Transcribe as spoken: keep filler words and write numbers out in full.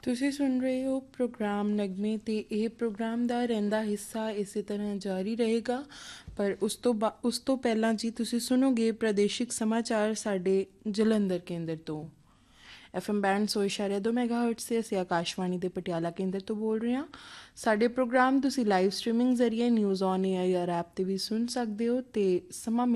ਤੁਸੀਂ ਸੁਣ ਰਹੇ ਹੋ ਪ੍ਰੋਗਰਾਮ ਨਗਮੇ ਅਤੇ ਇਹ ਪ੍ਰੋਗਰਾਮ ਦਾ ਰਹਿੰਦਾ ਹਿੱਸਾ ਇਸੇ ਤਰ੍ਹਾਂ ਜਾਰੀ ਰਹੇਗਾ। ਪਰ ਉਸ ਤੋਂ ਬਾ ਉਸ ਤੋਂ ਪਹਿਲਾਂ ਜੀ ਤੁਸੀਂ ਸੁਣੋਗੇ ਪ੍ਰਾਦੇਸ਼ਿਕ ਸਮਾਚਾਰ ਸਾਡੇ ਜਲੰਧਰ ਕੇਂਦਰ ਤੋਂ। ਐਫ ਐਮ ਬੈਂਡ ਸੌ ਇਸ਼ਾਰਿਆ ਦੋ ਮੈਗਾ ਹਰਟਸ 'ਤੇ ਅਸੀਂ ਆਕਾਸ਼ਵਾਣੀ ਦੇ ਪਟਿਆਲਾ ਕੇਂਦਰ ਤੋਂ ਬੋਲ ਰਹੇ ਹਾਂ। ਸਾਡੇ ਪ੍ਰੋਗਰਾਮ ਤੁਸੀਂ ਲਾਈਵ ਸਟਰੀਮਿੰਗ ਜ਼ਰੀਏ news on A I R app 'ਤੇ ਵੀ ਸੁਣ ਸਕਦੇ ਹੋ ਅਤੇ ਸਮਾਂ